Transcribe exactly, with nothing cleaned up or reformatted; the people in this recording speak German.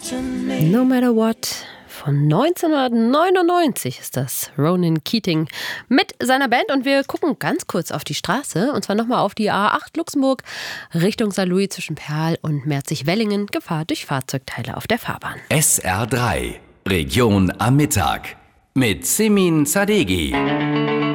No Matter What von neunzehnhundertneunundneunzig ist das. Ronan Keating mit seiner Band und wir gucken ganz kurz auf die Straße und zwar nochmal auf die A acht Luxemburg Richtung Sankt Louis zwischen Perl und Merzig-Wellingen. Gefahr durch Fahrzeugteile auf der Fahrbahn. S R drei Region am Mittag mit Simin Zadegi.